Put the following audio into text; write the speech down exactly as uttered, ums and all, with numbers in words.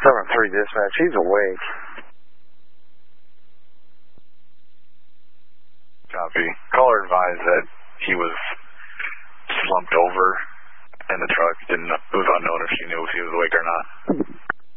seven three dispatch, he's awake. Copy. Caller advised that he was slumped over in the truck. Didn't, it was unknown if she knew if he was awake or not.